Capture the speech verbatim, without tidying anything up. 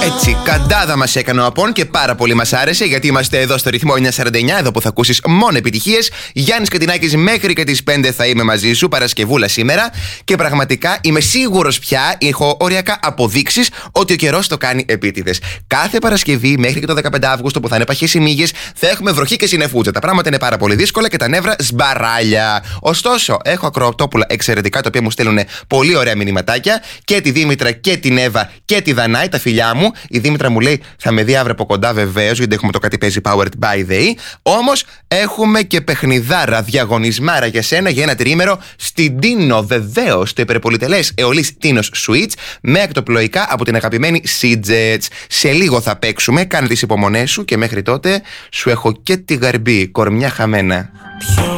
Έτσι, καντάδα μας έκανε ο Απών και πάρα πολύ μας άρεσε, γιατί είμαστε εδώ στο ρυθμό εννιακόσια σαράντα εννιά, εδώ που θα ακούσεις μόνο επιτυχίες. Γιάννης Κατινάκης, μέχρι και τις πέντε θα είμαι μαζί σου, Παρασκευούλα σήμερα. Και πραγματικά είμαι σίγουρος πια, έχω οριακά αποδείξεις ότι ο καιρός το κάνει επίτηδες. Κάθε Παρασκευή μέχρι και το δεκαπέντε Αυγούστου, που θα είναι παχές οι μύγες, θα έχουμε βροχή και συννεφούτσα. Τα πράγματα είναι πάρα πολύ δύσκολα και τα νεύρα σμπαράλια. Ωστόσο, έχω ακροατόπουλα εξαιρετικά, τα οποία μου στέλνουν πολύ ωραία μηνυματάκια, και τη Δήμητρα και την Εύα και τη Δανάη, τα φιλιά μου. Η Δήμητρα μου λέει θα με δει αύριο από κοντά, βεβαίως, γιατί έχουμε το κάτι παίζει Powered by the E. Όμως έχουμε και παιχνιδάρα, διαγωνισμάρα για σένα για ένα τριήμερο στην Τίνο, βεβαίως, το υπερπολιτελές Αεολής Τίνος Switch με ακτοπλοϊκά από την αγαπημένη Seajets. Σε λίγο θα παίξουμε, κάνε τις υπομονές σου και μέχρι τότε σου έχω και τη γαρμπή, κορμιά χαμένα.